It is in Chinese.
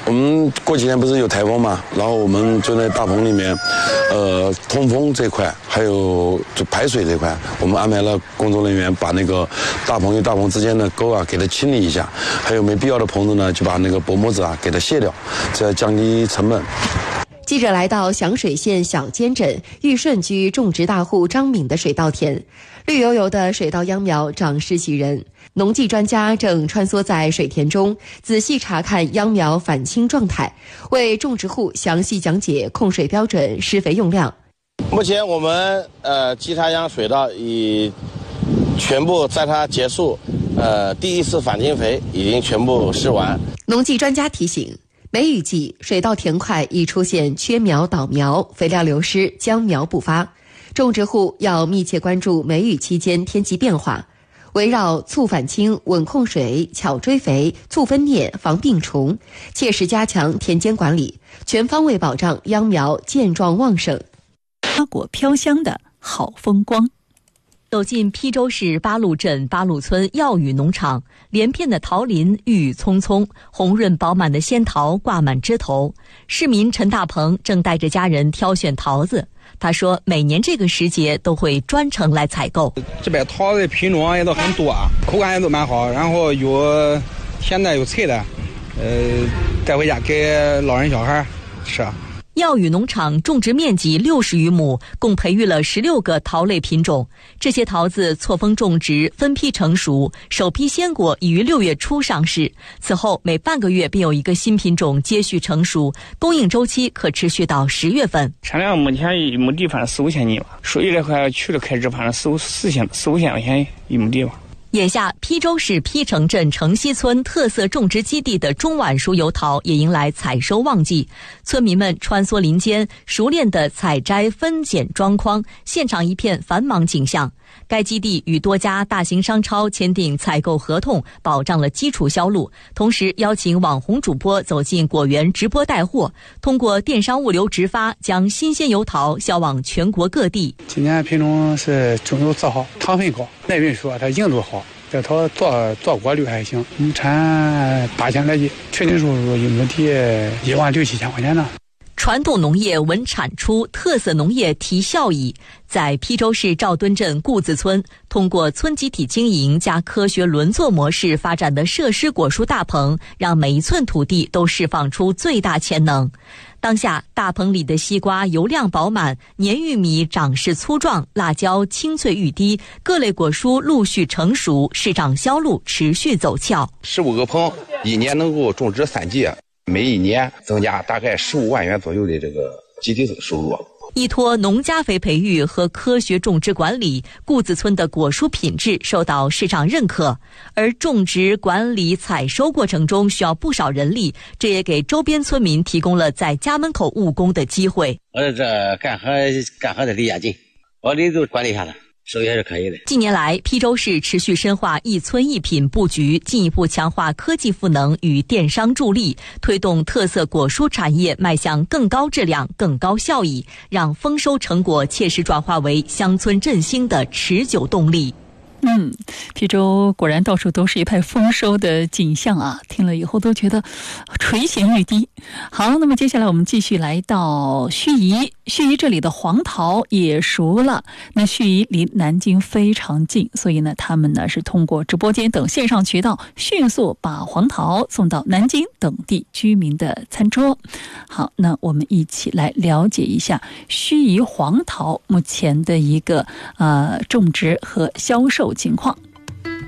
我们过几天不是有台风嘛，然后我们就在大棚里面，通风这块还有就排水这块，我们安排了工作人员把那个大棚与大棚之间的沟啊给它清理一下，还有没必要的棚子呢，就把那个薄膜纸啊给它卸掉，这样降低成本。 记者来到响水县小尖镇玉顺居种植大户张敏的水稻田，绿油油的水稻秧苗长势喜人。农技专家正穿梭在水田中，仔细查看秧苗返青状态，为种植户详细讲解控水标准、施肥用量。 目前我们基他秧水稻已全部在它结束，第一次返青肥已经全部施完。 农技专家提醒，梅雨季水稻田块易出现缺苗倒苗、肥料流失、将苗不发，种植户要密切关注梅雨期间天气变化，围绕促返青、稳控水、巧追肥、促分蘖、防病虫，切实加强田间管理，全方位保障秧苗健壮旺盛。 花果飘香的好风光。 走进邳州市八路镇八路村耀宇农场，连片的桃林郁郁葱葱，红润饱满的仙桃挂满枝头。市民陈大鹏正带着家人挑选桃子，他说每年这个时节都会专程来采购。 这边桃的品种也都很多，口感也都蛮好，然后有甜的有脆的，带回家给老人小孩吃。 耀宇农场种植面积60余亩，共培育了16个桃类品种。这些桃子错峰种植，分批成熟，首批鲜果已于6月初上市。此后每半个月便有一个新品种接续成熟，供应周期可持续到10月份。 产量目前一亩地反正4、5千斤吧，收益这块去了开支，反正4、5千块钱一亩地吧。 眼下，邳州市邳城镇城西村特色种植基地的中晚熟油桃也迎来采收旺季，村民们穿梭林间，熟练地采摘、分拣、装筐，现场一片繁忙景象。该基地与多家大型商超签订采购合同，保障了基础销路，同时邀请网红主播走进果园直播带货，通过电商物流直发，将新鲜油桃销往全国各地。 今年品种是中油字号，糖分高，耐运输，它硬度好。这桃做果率还行，我们产8000来斤，确定收入一亩地16000-17000块钱呢。 传统农业稳产出，特色农业提效益。在邳州市赵墩镇顾子村，通过村集体经营加科学轮作模式发展的设施果蔬大棚，让每一寸土地都释放出最大潜能。当下大棚里的西瓜油量饱满，黏玉米长势粗壮，辣椒清脆欲滴，各类果蔬陆续成熟，市场销路持续走俏。 15个棚，一年能够种植3季，每一年增加大概15万元左右的这个集体收入。 依托农家肥培育和科学种植管理，顾子村的果蔬品质受到市场认可。而种植、管理、采收过程中需要不少人力，这也给周边村民提供了在家门口务工的机会。 我这干活的离家近，我里头管理一下子，收益还是可以的。 近年来，邳州市持续深化一村一品布局，进一步强化科技赋能与电商助力，推动特色果蔬产业迈向更高质量、更高效益，让丰收成果切实转化为乡村振兴的持久动力。 邳州果然到处都是一派丰收的景象啊！听了以后都觉得垂涎欲滴。好，那么接下来我们继续来到盱眙。盱眙这里的黄桃也熟了。那盱眙离南京非常近，所以呢，他们呢是通过直播间等线上渠道，迅速把黄桃送到南京等地居民的餐桌。好，那我们一起来了解一下盱眙黄桃目前的一个种植和销售情况。